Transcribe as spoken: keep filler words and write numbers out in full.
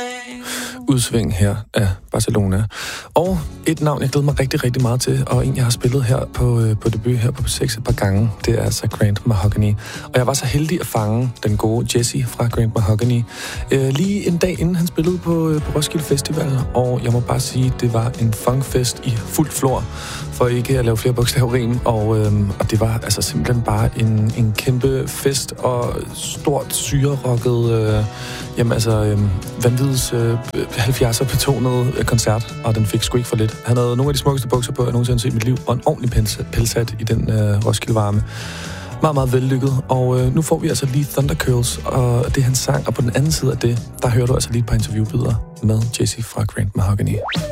Udsving her af Barcelona. Og et navn, jeg glæder mig rigtig, rigtig meget til, og en, jeg har spillet her på, øh, på debut her på P seks et par gange, det er altså Grand Mahogany. Og jeg var så heldig at fange den gode Jesse fra Grand Mahogany øh, lige en dag inden han spillede på, øh, på Roskilde Festival, og jeg må bare sige, det var en funkfest i fuldt flor, for ikke at lave flere bogstavrim, og, øh, og det var altså simpelthen bare en, en kæmpe fest, og stort syrerocket, øh, jamen altså øh, vanvids øh, halvfjerdser betonet koncert, og den fik sgu ikke for lidt. Han havde nogle af de smukkeste bukser på, jeg nogensinde har set i mit liv, og en ordentlig pelshat i den øh, Roskilde-varme. Meget, meget vellykket, og øh, nu får vi altså lige Thunder Curls, og det er hans sang, og på den anden side af det, der hører du altså lige et par interviewbilleder med Jesse fra Grand Mahogany.